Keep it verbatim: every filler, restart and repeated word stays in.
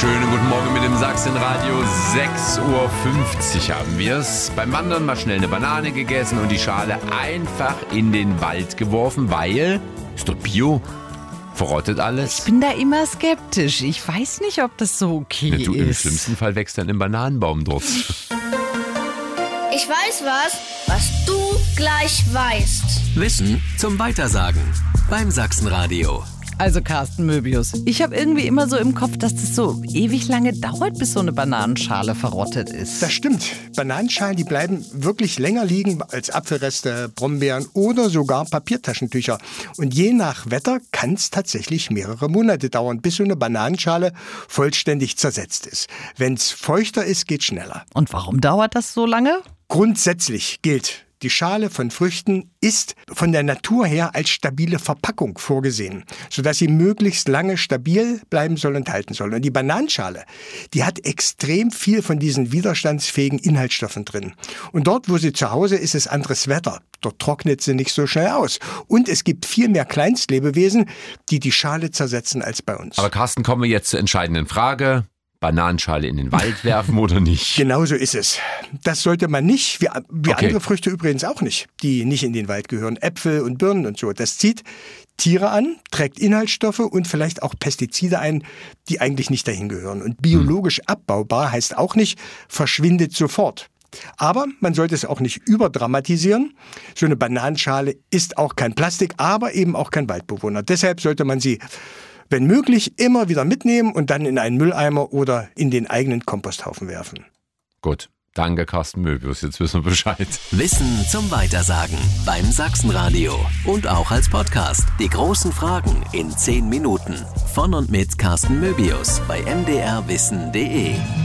Schönen guten Morgen mit dem Sachsenradio. sechs Uhr fünfzig haben wir es. Beim Wandern mal schnell eine Banane gegessen und die Schale einfach in den Wald geworfen, weil, ist doch Bio, verrottet alles. Ich bin da immer skeptisch. Ich weiß nicht, ob das so okay Ja, du, ist. im schlimmsten Fall wächst dann im Bananenbaum dort. Ich weiß was, was du gleich weißt. Wissen zum Weitersagen beim Sachsenradio. Also Carsten Möbius, ich habe irgendwie immer so im Kopf, dass das so ewig lange dauert, bis so eine Bananenschale verrottet ist. Das stimmt. Bananenschalen, die bleiben wirklich länger liegen als Apfelreste, Brombeeren oder sogar Papiertaschentücher. Und je nach Wetter kann es tatsächlich mehrere Monate dauern, bis so eine Bananenschale vollständig zersetzt ist. Wenn es feuchter ist, geht schneller. Und warum dauert das so lange? Grundsätzlich gilt, die Schale von Früchten ist von der Natur her als stabile Verpackung vorgesehen, sodass sie möglichst lange stabil bleiben soll und halten soll. Und die Bananenschale, die hat extrem viel von diesen widerstandsfähigen Inhaltsstoffen drin. Und dort, wo sie zu Hause ist, ist anderes Wetter. Dort trocknet sie nicht so schnell aus. Und es gibt viel mehr Kleinstlebewesen, die die Schale zersetzen als bei uns. Aber Carsten, kommen wir jetzt zur entscheidenden Frage. Bananenschale in den Wald werfen oder nicht? Genau so ist es. Das sollte man nicht, wie, wie Okay. andere Früchte übrigens auch nicht, die nicht in den Wald gehören. Äpfel und Birnen und so. Das zieht Tiere an, trägt Inhaltsstoffe und vielleicht auch Pestizide ein, die eigentlich nicht dahin gehören. Und biologisch abbaubar heißt auch nicht, verschwindet sofort. Aber man sollte es auch nicht überdramatisieren. So eine Bananenschale ist auch kein Plastik, aber eben auch kein Waldbewohner. Deshalb sollte man sie, wenn möglich, immer wieder mitnehmen und dann in einen Mülleimer oder in den eigenen Komposthaufen werfen. Gut, danke Carsten Möbius, jetzt wissen wir Bescheid. Wissen zum Weitersagen beim Sachsenradio. Und auch als Podcast. Die großen Fragen in zehn Minuten. Von und mit Carsten Möbius bei m d r wissen punkt d e.